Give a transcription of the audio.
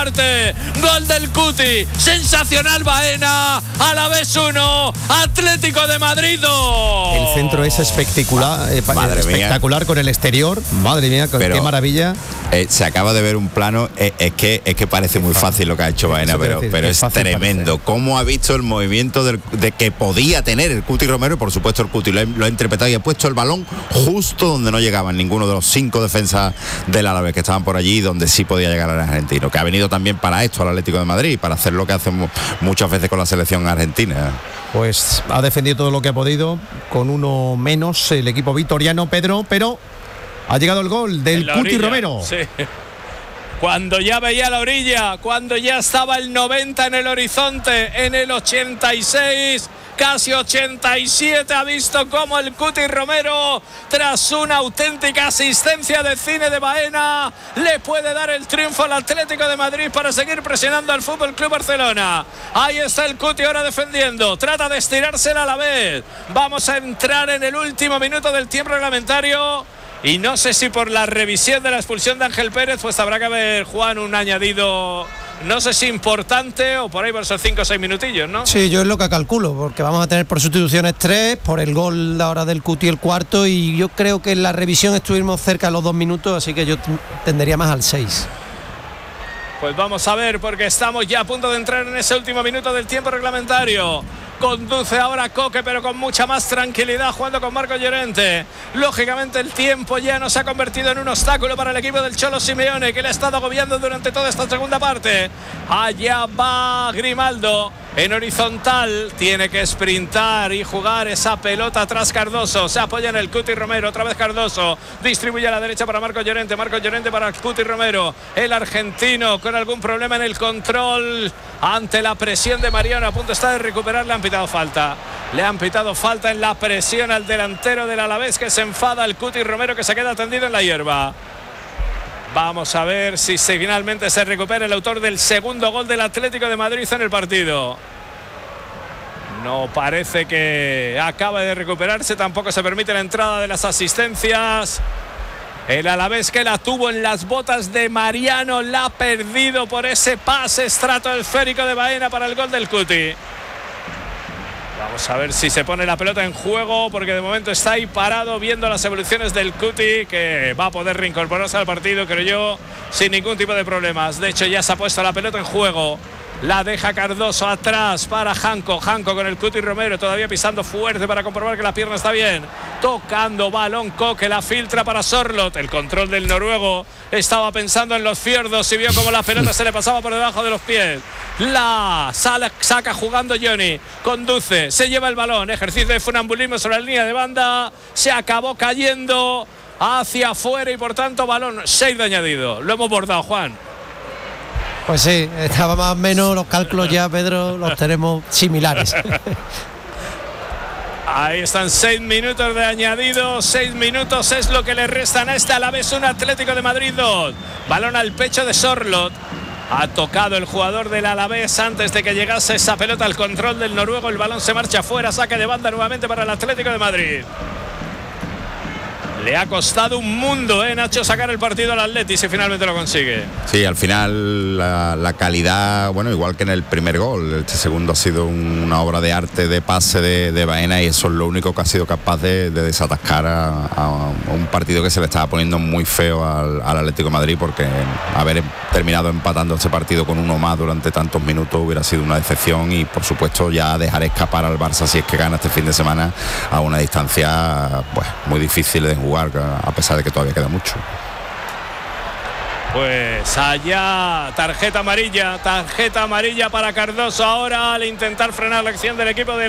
Gol del Cuti, sensacional Baena, Alavés 1, Atlético de Madrid 2. El centro es espectacular, espectacular con el exterior, madre mía, qué maravilla. Se acaba de ver un plano, es que parece muy fácil lo que ha hecho Baena, pero es tremendo. Cómo ha visto el movimiento de que podía tener el Cuti Romero, y por supuesto el Cuti lo ha interpretado y ha puesto el balón justo donde no llegaban ninguno de los 5 defensas del Alavés que estaban por allí, donde sí podía llegar el argentino, que ha venido también para esto al Atlético de Madrid, para hacer lo que hacemos muchas veces con la selección argentina. Pues ha defendido todo lo que ha podido, con uno menos el equipo vitoriano, Pedro, pero ha llegado el gol del Cuti Romero. Sí. Cuando ya veía la orilla, cuando ya estaba el 90 en el horizonte, en el 86, casi 87, ha visto cómo el Cuti Romero, tras una auténtica asistencia de cine de Baena, le puede dar el triunfo al Atlético de Madrid para seguir presionando al Fútbol Club Barcelona. Ahí está el Cuti ahora defendiendo, trata de estirársela a la vez. Vamos a entrar en el último minuto del tiempo reglamentario. Y no sé si por la revisión de la expulsión de Ángel Pérez, pues habrá que haber, Juan, un añadido, no sé si importante o por ahí por esos 5 o 6 minutillos, ¿no? Sí, yo es lo que calculo, porque vamos a tener por sustituciones 3, por el gol ahora del Cuti el cuarto, y yo creo que en la revisión estuvimos cerca de los 2 minutos, así que yo tendería más al 6. Pues vamos a ver, porque estamos ya a punto de entrar en ese último minuto del tiempo reglamentario. Conduce ahora Coque, pero con mucha más tranquilidad, jugando con Marco Llorente. Lógicamente el tiempo ya no se ha convertido en un obstáculo para el equipo del Cholo Simeone, que le ha estado agobiando durante toda esta segunda parte. Allá va Grimaldo en horizontal, tiene que sprintar y jugar esa pelota atrás Cardoso. Se apoya en el Cuti Romero, otra vez Cardoso, distribuye a la derecha para Marco Llorente para el Cuti Romero, el argentino con algún problema en el control ante la presión de Mariano, a punto está de recuperar. Le han pitado falta en la presión al delantero del Alavés, que se enfada el Cuti Romero, que se queda tendido en la hierba. Vamos a ver si finalmente se recupera el autor del segundo gol del Atlético de Madrid en el partido. No parece que acabe de recuperarse, tampoco se permite la entrada de las asistencias. El Alavés, que la tuvo en las botas de Mariano, la ha perdido por ese pase estratosférico de Baena para el gol del Cuti. Vamos a ver si se pone la pelota en juego, porque de momento está ahí parado viendo las evoluciones del Cuti, que va a poder reincorporarse al partido, creo yo, sin ningún tipo de problemas. De hecho, ya se ha puesto la pelota en juego. La deja Cardoso atrás para Janko con el Cuti Romero, todavía pisando fuerte para comprobar que la pierna está bien. Tocando balón Coque, la filtra para Sorloth. El control del noruego, estaba pensando en los fiordos y vio cómo la pelota se le pasaba por debajo de los pies. La saca jugando Johnny, conduce, se lleva el balón, ejercicio de funambulismo sobre la línea de banda, se acabó cayendo hacia afuera y por tanto balón 6 de añadido. Lo hemos bordado, Juan. Pues sí, estaba más o menos, los cálculos ya, Pedro, los tenemos similares. Ahí están 6 minutos de añadido, 6 minutos es lo que le restan a este Alavés 1, Atlético de Madrid 2. Balón al pecho de Sorloth. Ha tocado el jugador del Alavés antes de que llegase esa pelota al control del noruego. El balón se marcha afuera, saque de banda nuevamente para el Atlético de Madrid. Le ha costado un mundo, Nacho, sacar el partido al Atleti, si finalmente lo consigue. Sí, al final la calidad, bueno, igual que en el primer gol, este segundo ha sido una obra de arte de pase de Baena, y eso es lo único que ha sido capaz de desatascar a un partido que se le estaba poniendo muy feo al Atlético de Madrid, porque haber terminado empatando este partido con uno más durante tantos minutos hubiera sido una decepción, y por supuesto ya dejar escapar al Barça, si es que gana este fin de semana, a una distancia pues muy difícil de jugar, a pesar de que todavía queda mucho. Pues allá, tarjeta amarilla para Cardoso ahora al intentar frenar la acción del equipo de